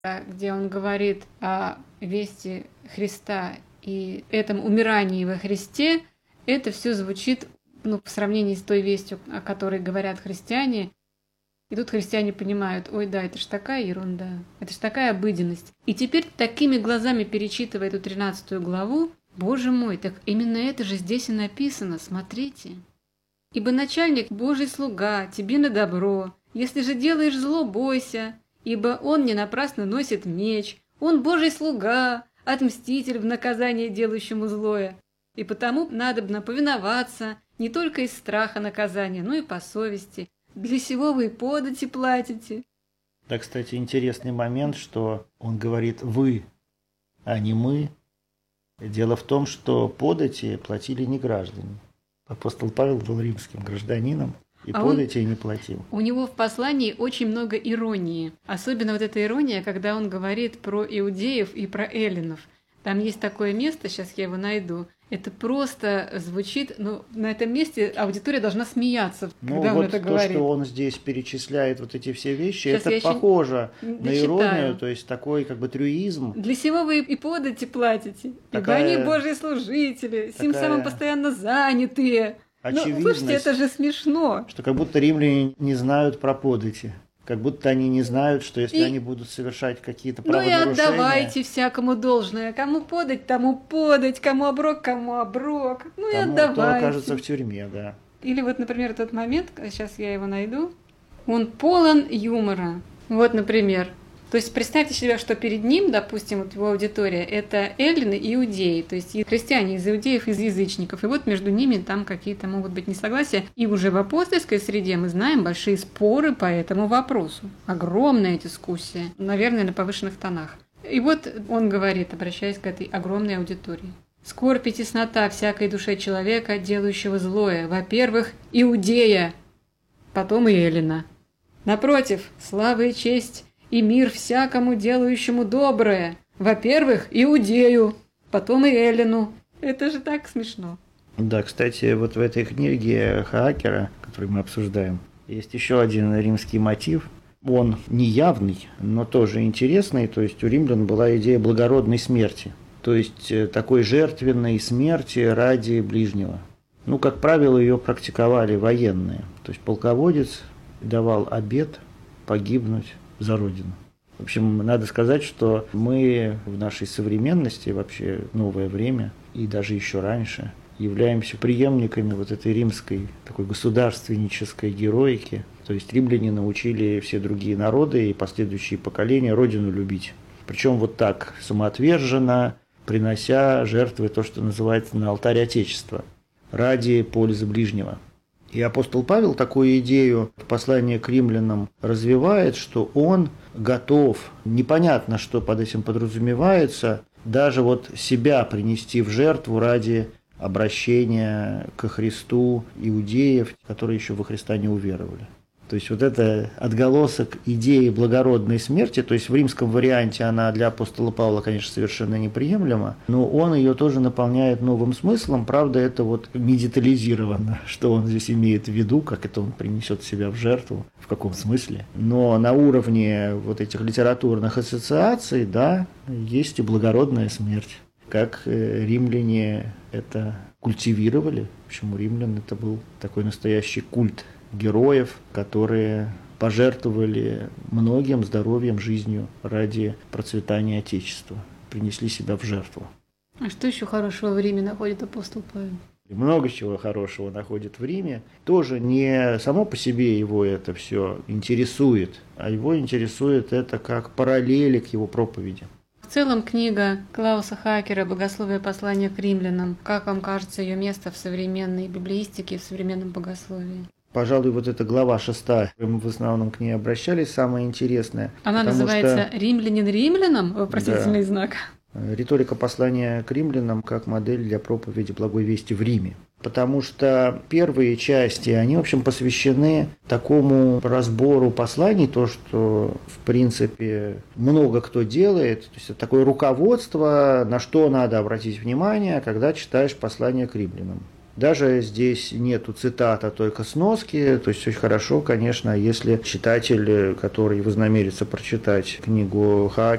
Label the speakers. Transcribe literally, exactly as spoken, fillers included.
Speaker 1: где он говорит о вести Христа и этом умирании во Христе, это все звучит, ну, в сравнении с той вестью, о которой говорят христиане. И тут христиане понимают: ой, да, это ж такая ерунда, это ж такая обыденность. И теперь такими глазами, перечитывая эту тринадцатую главу, Боже мой, так именно это же здесь и написано, смотрите. «Ибо начальник Божий слуга, тебе на добро, если же делаешь зло, бойся, ибо он не напрасно носит меч, он Божий слуга, отмститель в наказание делающему злое. И потому надобно повиноваться не только из страха наказания, но и по совести. Для сего вы и подати платите».
Speaker 2: Да, кстати, интересный момент, что он говорит «вы», а не «мы». Дело в том, что подати платили не граждане. Апостол Павел был римским гражданином и а подати он, не платил.
Speaker 1: У него в послании очень много иронии. Особенно вот эта ирония, когда он говорит про иудеев и про эллинов. Там есть такое место, сейчас я его найду. Это просто звучит, ну, на этом месте аудитория должна смеяться,
Speaker 2: ну,
Speaker 1: когда
Speaker 2: вот
Speaker 1: он это
Speaker 2: то,
Speaker 1: говорит.
Speaker 2: что он здесь перечисляет вот эти все вещи, сейчас это похоже на
Speaker 1: дочитаю.
Speaker 2: Иронию, то есть такой как бы трюизм.
Speaker 1: Для сего вы и подати платите,
Speaker 2: такая,
Speaker 1: ибо они Божьи служители, сим
Speaker 2: такая...
Speaker 1: самым постоянно занятые. Ну, слушайте, это же смешно.
Speaker 2: Что как будто римляне не знают про подати. Как будто они не знают, что если и... они будут совершать какие-то правонарушения...
Speaker 1: Ну и отдавайте всякому должное. Кому подать, тому подать. Кому оброк, кому оброк. Ну и
Speaker 2: тому,
Speaker 1: отдавайте.
Speaker 2: Кто окажется в тюрьме, да.
Speaker 1: Или вот, например, тот момент, сейчас я его найду, он полон юмора. Вот, например. То есть представьте себе, что перед ним, допустим, вот его аудитория, это эллины и иудеи, то есть и христиане из иудеев, из язычников. И вот между ними там какие-то могут быть несогласия. И уже в апостольской среде мы знаем большие споры по этому вопросу. Огромная дискуссия, наверное, на повышенных тонах. И вот он говорит, обращаясь к этой огромной аудитории. «Скорбь и теснота всякой душе человека, делающего злое, во-первых, иудея, потом и эллина. Напротив, слава и честь и мир всякому делающему доброе. Во-первых, иудею, потом и эллину». Это же так смешно.
Speaker 2: Да, кстати, вот в этой книге Хаакера, которую мы обсуждаем, есть еще один римский мотив. Он неявный, но тоже интересный. То есть у римлян была идея благородной смерти. То есть такой жертвенной смерти ради ближнего. Ну, как правило, ее практиковали военные. То есть полководец давал обет погибнуть за Родину. В общем, надо сказать, что мы в нашей современности, вообще новое время, и даже еще раньше, являемся преемниками вот этой римской такой государственнической героики. То есть римляне научили все другие народы и последующие поколения Родину любить. Причем вот так, самоотверженно, принося жертвы, то, что называется, на алтарь Отечества, ради пользы ближнего. И апостол Павел такую идею в послании к римлянам развивает, что он готов, непонятно, что под этим подразумевается, даже вот себя принести в жертву ради обращения ко Христу иудеев, которые еще во Христа не уверовали. То есть вот это отголосок идеи благородной смерти, то есть в римском варианте она для апостола Павла, конечно, совершенно неприемлема, но он ее тоже наполняет новым смыслом, правда, это вот не детализировано, что он здесь имеет в виду, как это он принесет себя в жертву, в каком смысле. Но на уровне вот этих литературных ассоциаций, да, есть и благородная смерть, как римляне это культивировали, почему римлян это был такой настоящий культ героев, которые пожертвовали многим здоровьем, жизнью ради процветания Отечества, принесли себя в жертву.
Speaker 1: А что еще хорошего в Риме находит апостол Павел?
Speaker 2: Много чего хорошего находит в Риме. Тоже не само по себе его это все интересует, а его интересует это как параллели к его проповеди.
Speaker 1: В целом книга Клауса Хаакера «Богословие послания к римлянам». Как вам кажется ее место в современной библеистике, в современном богословии?
Speaker 2: Пожалуй, вот эта глава шестая, мы в основном к ней обращались, самое интересное.
Speaker 1: Она называется что... «Римлянин римлянам?» Вопросительный
Speaker 2: да.
Speaker 1: знак.
Speaker 2: Риторика послания к римлянам как модель для проповеди благой вести в Риме. Потому что первые части, они, в общем, посвящены такому разбору посланий, то, что, в принципе, много кто делает. То есть это такое руководство, на что надо обратить внимание, когда читаешь послание к римлянам. Даже здесь нету цитат, а только сноски. То есть очень хорошо, конечно, если читатель, который вознамерится прочитать книгу Хаакера,